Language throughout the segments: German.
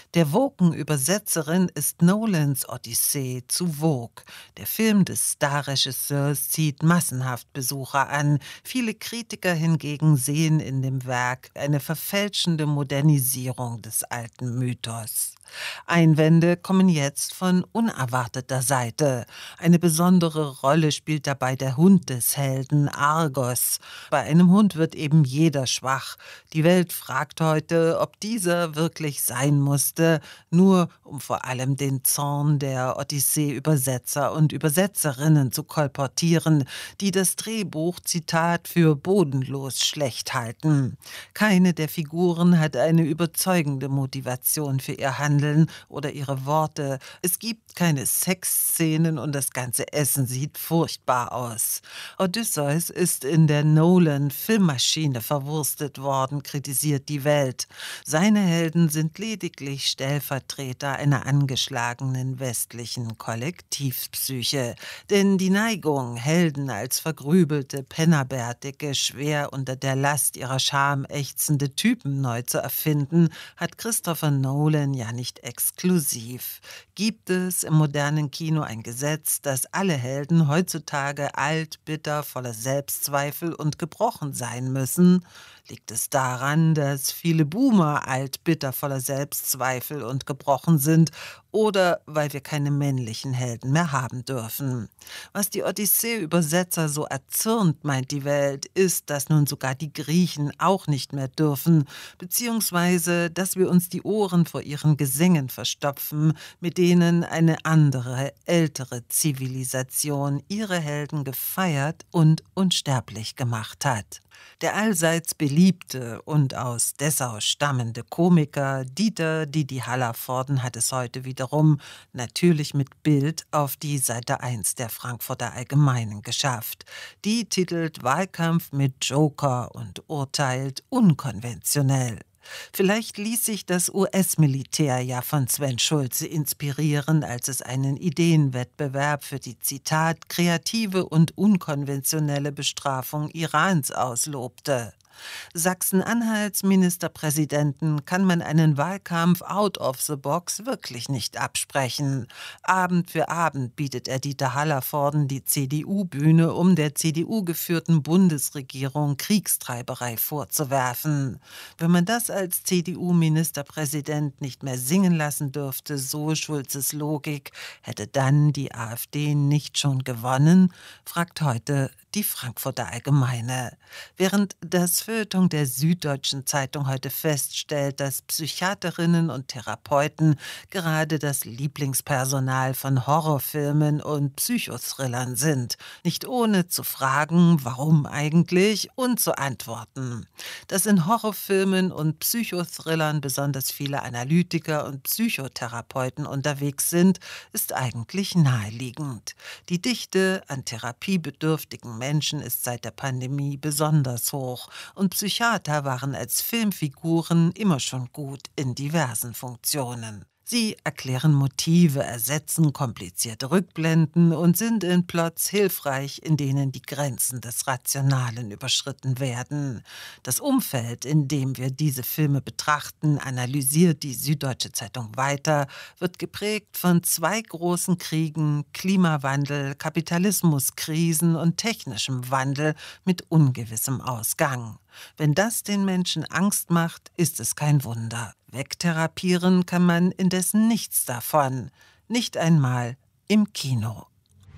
Der Woken-Übersetzerin ist Nolans Odyssee zu Vogue. Der Film des Starregisseurs zieht massenhaft Besucher an. Viele Kritiker hingegen sehen in dem Werk eine verfälschende Modernisierung des alten Mythos. Einwände kommen jetzt von unerwarteter Seite. Eine besondere Rolle spielt dabei der Hund des Helden, Argos. Bei einem Hund wird eben jeder schwach. Die Welt fragt heute, ob dieser wirklich sein musste, nur um vor allem den Zorn der Odyssee-Übersetzer und Übersetzerinnen zu kolportieren, die das Drehbuch, Zitat, für bodenlos schlecht halten. Keine der Figuren hat eine überzeugende Motivation für ihr Handeln oder ihre Worte. Es gibt keine Sexszenen und das ganze Essen sieht furchtbar aus. Odysseus ist in der Nolan-Filmmaschine verwurstet worden, kritisiert die Welt. Seine Helden sind lediglich Stellvertreter einer angeschlagenen westlichen Kollektivpsyche. Denn die Neigung, Helden als vergrübelte, pennerbärtige, schwer unter der Last ihrer Scham ächzende Typen neu zu erfinden, hat Christopher Nolan ja nicht exklusiv. Gibt es im modernen Kino ein Gesetz, dass alle Helden heutzutage alt, bitter, voller Selbstzweifel und gebrochen sein müssen? Liegt es daran, dass viele Boomer alt, bitter, voller Selbstzweifel und gebrochen sind, oder weil wir keine männlichen Helden mehr haben dürfen? Was die Odyssee-Übersetzer so erzürnt, meint die Welt, ist, dass nun sogar die Griechen auch nicht mehr dürfen, beziehungsweise, dass wir uns die Ohren vor ihren Gesängen verstopfen, mit denen eine andere, ältere Zivilisation ihre Helden gefeiert und unsterblich gemacht hat. Der allseits beliebte und aus Dessau stammende Komiker Dieter Didi Hallervorden hat es heute wiederum, natürlich mit Bild, auf die Seite 1 der Frankfurter Allgemeinen geschafft. Die titelt Wahlkampf mit Joker und urteilt unkonventionell. Vielleicht ließ sich das US-Militär ja von Sven Schulze inspirieren, als es einen Ideenwettbewerb für die, Zitat, kreative und unkonventionelle Bestrafung Irans auslobte. Sachsen-Anhalts Ministerpräsidenten kann man einen Wahlkampf out of the box wirklich nicht absprechen. Abend für Abend bietet er Dieter Hallervorden die CDU-Bühne, um der CDU-geführten Bundesregierung Kriegstreiberei vorzuwerfen. Wenn man das als CDU-Ministerpräsident nicht mehr singen lassen dürfte, so Schulzes Logik, hätte dann die AfD nicht schon gewonnen, fragt heute die Frankfurter Allgemeine. Während das Feuilleton der Süddeutschen Zeitung heute feststellt, dass Psychiaterinnen und Therapeuten gerade das Lieblingspersonal von Horrorfilmen und Psychothrillern sind, nicht ohne zu fragen, warum eigentlich, und zu antworten. Dass in Horrorfilmen und Psychothrillern besonders viele Analytiker und Psychotherapeuten unterwegs sind, ist eigentlich naheliegend. Die Dichte an therapiebedürftigen Menschen ist seit der Pandemie besonders hoch und Psychiater waren als Filmfiguren immer schon gut in diversen Funktionen. Sie erklären Motive, ersetzen komplizierte Rückblenden und sind in Plots hilfreich, in denen die Grenzen des Rationalen überschritten werden. Das Umfeld, in dem wir diese Filme betrachten, analysiert die Süddeutsche Zeitung weiter, wird geprägt von 2 großen Kriegen, Klimawandel, Kapitalismuskrisen und technischem Wandel mit ungewissem Ausgang. Wenn das den Menschen Angst macht, ist es kein Wunder. Wegtherapieren kann man indessen nichts davon. Nicht einmal im Kino.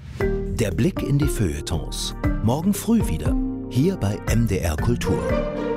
Der Blick in die Feuilletons. Morgen früh wieder. Hier bei MDR Kultur.